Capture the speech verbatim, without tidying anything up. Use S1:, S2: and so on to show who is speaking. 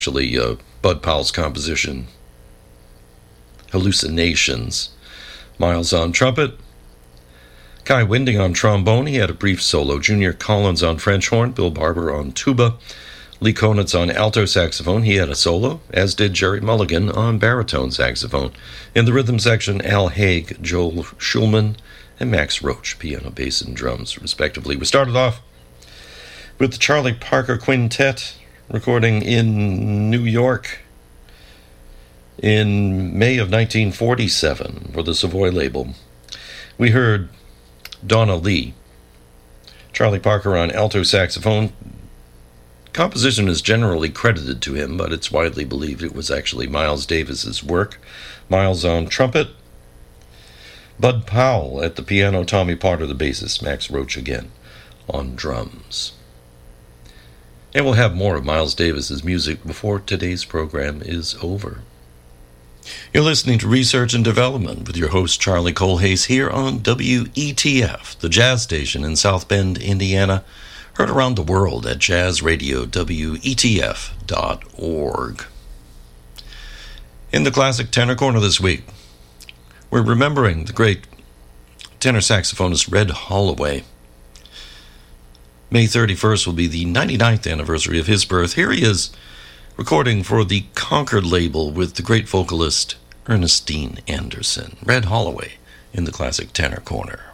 S1: actually uh, Bud Powell's composition, Hallucinations. Miles on trumpet, Kai Winding on trombone. He had a brief solo. Junior Collins on French horn, Bill Barber on tuba, Lee Konitz on alto saxophone. He had a solo, as did Jerry Mulligan on baritone saxophone. In the rhythm section, Al Haig, Joel Schulman, and Max Roach, piano, bass, and drums, respectively. We started off with the Charlie Parker Quintet, recording in New York in May of nineteen forty-seven for the Savoy label. We heard Donna Lee, Charlie Parker on alto saxophone. Composition is generally credited to him, but it's widely believed it was actually Miles Davis's work. Miles on trumpet, Bud Powell at the piano, Tommy Potter the bassist, Max Roach again on drums. And we'll have more of Miles Davis's music before today's program is over. You're listening to Research and Development with your host, Charlie Colhase, here on W E T F, the jazz station in South Bend, Indiana, heard around the world at jazz radio W E T F dot org. In the Classic Tenor Corner this week, we're remembering the great tenor saxophonist Red Holloway. May thirty-first will be the ninety-ninth anniversary of his birth. Here he is, recording for the Concord label with the great vocalist Ernestine Anderson. Red Holloway in the Classic Tenor Corner.